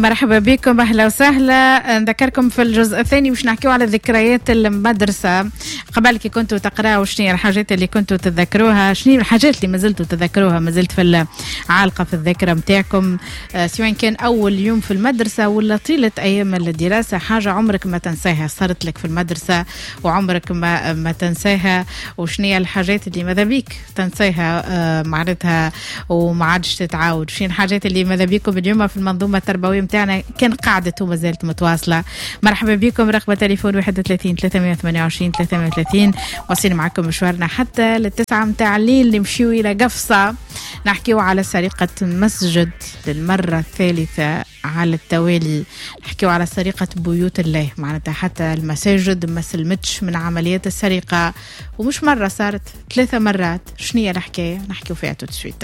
مرحبا بكم، أهلا وسهلا. نذكركم في الجزء الثاني مش نحكيو على ذكريات المدرسة. قبل كي كنتوا تقرأوا شنو هي الحاجات اللي كنتوا تتذكروها، شنو هي الحاجات اللي ما زلتوا تتذكروها، ما زلت في عالقة في الذاكرة متاعكم، سواء كان أول يوم في المدرسة ولا طيلة أيام الدراسة. حاجة عمرك ما تنساها صارت لك في المدرسة وعمرك ما تنساها، وشنو هي الحاجات اللي ماذا بيك تنساها معناتها وما عادش تتعاود. شنو الحاجات اللي ماذا بيكم اليوم في المنظومة التربوية متاعنا كان قاعدته وما زالت متواصلة. مرحبا بكم، رقم تليفون 31 328 330. واصلين معكم مشوارنا حتى للتسعة متاع الليل، نمشيو إلى قفصة نحكيو على سرقة مسجد للمرة الثالثة على التوالي، نحكيو على سرقة بيوت الله، معناتها حتى المساجد ما سلمتش من عمليات السرقة، ومش مرة صارت 3 مرات. شنو هي الحكاية؟ نحكيو فيها تسويت.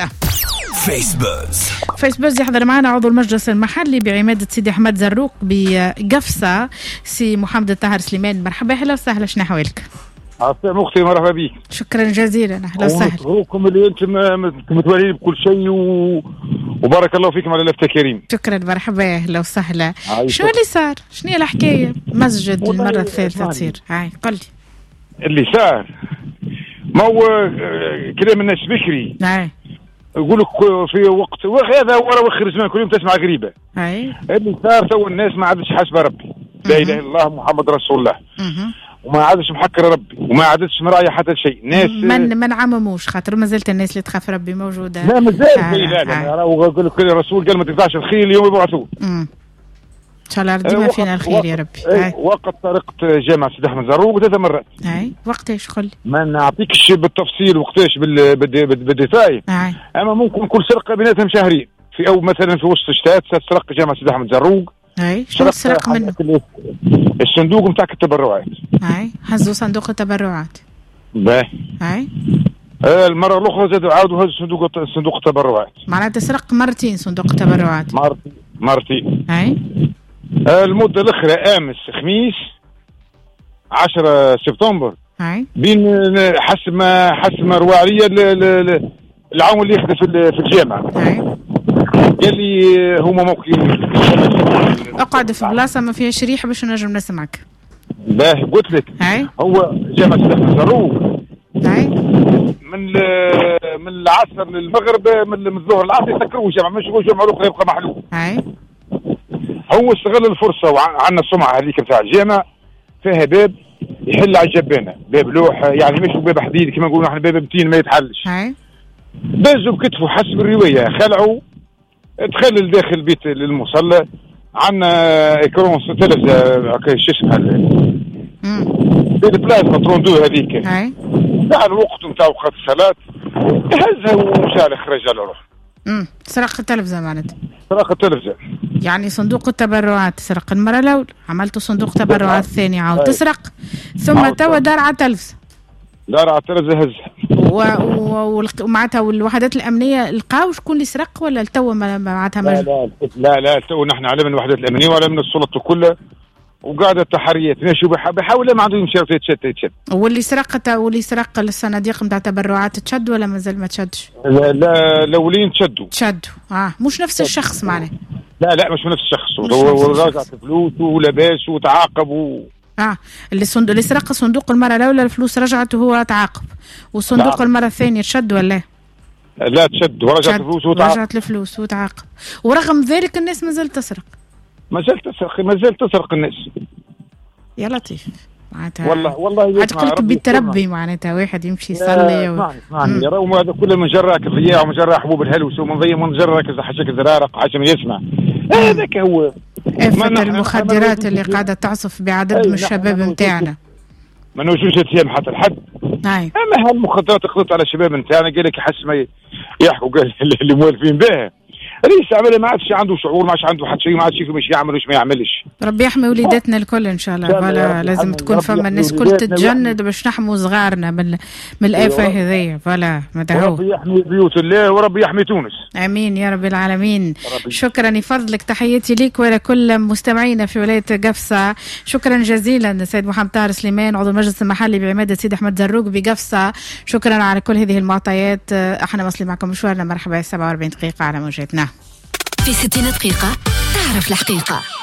فيسبوز يحضر معنا عضو المجلس المحلي بعمادة سيدي أحمد زروق بقفصة سي محمد الطاهر سليمان. مرحبا، أهلا وسهلا، شنو حوالك؟ عفوا أختي، مرحبا بك. شكرا جزيلا، أهلا وسهلا. ونشكركم اللي أنتم متولين بكل شيء وبارك الله فيكم على لفتة كريم. شكرا، مرحبا، أهلا وسهلا. شو اللي صار؟ شنو هي الحكاية؟ مسجد المرة الثالثة تصير، هاي قل لي اللي صار. ما هو كلام الناس بكري، هاي يقول لك في وقت وهذا ورا وخر زمان كل يوم تسمع غريبة. هاي اللي صار تو الناس ما عادش حاسبة ربي، لا إله إلا الله محمد رسول الله، وما عادش محكر ربي، وما عادش مراعي حتى شيء. ناس ما نعمموش خاطر ما زلت الناس اللي تخاف ربي موجودة. لا مازال. لا يقول لك الرسول قال ما تقطعش الخير اليوم يبعثوه. ان شاء الله ديما فينا الخير يا ربي. وقت طريقة جامعة سيدي أحمد زروق 3 مرات. وقتاش قل؟ ما نعطيكش بالتفصيل وقتاش بالديتاي، اما ممكن كل سرقة بيناتهم شهرين. في او مثلا في وسط الشتاء سرق جامعة سيدي أحمد زروق. شنو سرق منه؟ الصندوق متاع التبرعات. هزوا صندوق التبرعات. باهي. المرة الأخرى زادوا عاودوا هزوا صندوق التبرعات. معناتها سرق مرتين صندوق التبرعات. مرتين. المدة الأخرى أمس خميس 10 سبتمبر بين حسب ما رواعية العام اللي يخدم في الجامعة. قال لي هما موكلين. اقعد في بلاصة ما فيها شريحة باش نجم نسمعك. باهي قلت لك. هو جامعة سيدي أحمد زروق من العصر للمغرب، من الظهر العصر يسكروا جامعة، مش جامعة الأخرى يبقى محلول. هو استغل الفرصة وعندنا السمعة هذيك بتاع الجامعة فيها باب يحل على الجبانة، باب لوح يعني مش باب حديد كما نقولوا احنا، باب متين ما يتحلش. دزوا بكتفه حسب الرواية، خلعوا تخلل داخل البيت للمصلى. عندنا اكرون تلفزة شو اسمها البلازما تروندو هذيك. دعا الوقت نتاع وقت الصلاة هزها ومشى على خرج على روح. سرق التلفزة معناتها. سرق التلفزة يعني صندوق التبرعات سرق المرة الأولى، عملته صندوق تبرعات ثاني عاود تسرق، ثم توا دار على التلفزة. دار على التلفزة هزها. ومعناتها والوحدات الأمنية لقاو شكون اللي سرق ولا توا معناتها لا تو نحن على من الوحدات الأمنية وعلى من السلطة كلها، وقاعدة التحريات ماشي بحاول ما عندهم شرط يتشد. واللي سرق الصناديق نتاع تبرعات تشد ولا مازال ما تشدش؟ لا الاولين تشدوا. مش نفس الشخص معناه. لا مش نفس الشخص، ورجعت فلوس ولباس وتعاقب اللي سرق صندوق المرة الأولى الفلوس رجعت وهو تعاقب، والصندوق المرة الثانية تشد ولا لا تشد ورجعت الفلوس رجعت الفلوس وتعاقب، ورغم ذلك الناس ما زالت تسرق. ما زالت تسرق الناس. يا لطيف معناتها والله قلت بالتربي معناتها واحد يمشي يصلي اسمعني يا راهو هذا كله من جراك الضياع ومن جرا حبوب الهلوس ومن جراك حشاك الزرارق عشان يسمع. هذاك هو آفة المخدرات اللي قاعدة تعصف بعدد من الشباب نتاعنا. ما نوجوش اتهام حتى لحد. اما هالمخدرات خلطت على الشباب نتاعنا، قال لك حس ما يحكوا قال اللي موالفين بها رئيس عمله ما عادش عنده شعور، ما عادش عنده حتى شيء، ما عادش يفهم ايش يعمل وايش ما يعملش. ربي يحمي وليداتنا الكل ان شاء الله. فلا لازم تكون فما الناس كل تتجند باش نحموا صغارنا من الآفة هذيا. فلا مدعو ربي يحمي بيوت الله وربي يحمي تونس. امين يا رب العالمين. شكرا يفضلك، تحياتي ليك ولكل مستمعينا في ولاية قفصة. شكرا جزيلا سيد محمد طاهر سليمان عضو المجلس المحلي بعمادة سيدي أحمد زروق بقفصة. شكرا على كل هذه المعطيات. احنا واصلين معكم مشوارنا. مرحبا 47 دقيقة على موجتنا. في 60 دقيقة تعرف الحقيقة.